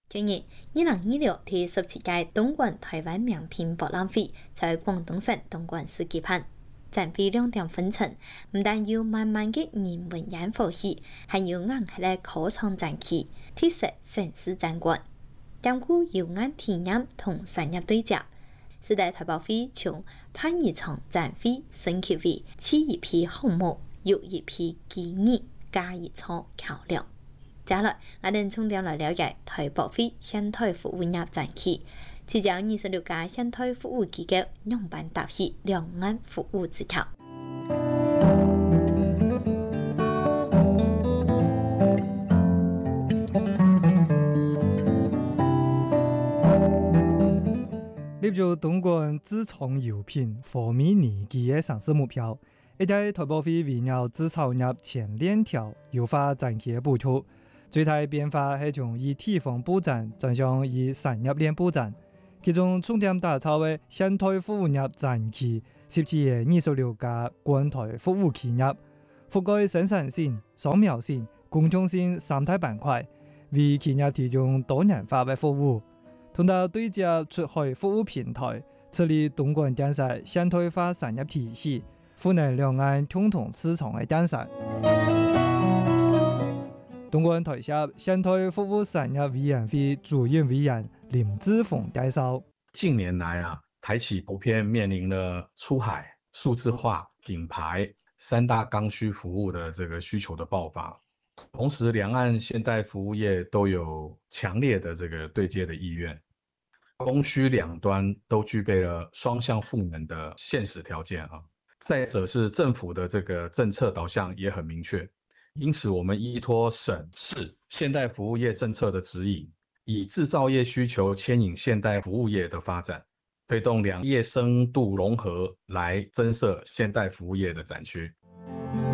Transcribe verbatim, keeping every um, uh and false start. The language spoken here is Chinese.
去年二零二六第十七屆東莞台灣名片博覽會在廣東省東莞市舉辦。展會兩點分層，唔但有滿滿嘅人文煙火氣，還有硬核嘅科創展期、特色城市展館，兼顧有眼體驗同產業對接。時代台北會從辦一場展會升級為起一批項目，有一批機遇加一場橋梁。接下來，我哋重點來了解台北會現代服務業展期，聚焦二十六家現代服務機構樣板搭起兩岸服務之橋。 立足東莞自創優品貨米年期嘅上市目標，一喺台北會圍繞製造業前鏈條優化展期嘅部署。最大變化係從以地方布展轉向以產業鏈布展，其中重點打造嘅現代服務業展期，涉及嘅二十六家關台服務企業，覆蓋生產線、商貿線、公共線三大板塊，為企業提供多元化嘅服務。同到對接出海服務平台，設立東莞電視現代化產業體系，賦能兩岸共同市場嘅電視。東莞台協現代服務產業委員會主任委員林志峰介紹： 近年來啊，台企普遍面臨了出海、數字化、品牌三大剛需服務的這個需求的爆發，同時兩岸現代服務業都有強烈的這個對接的意願，供需兩端都具備了雙向賦能的現實條件啊。再者是政府的這個政策導向也很明確。因此，我們依託省市現代服務業政策的指引，以製造業需求牽引現代服務業的發展，推動兩業深度融合，來增設現代服務業的展區。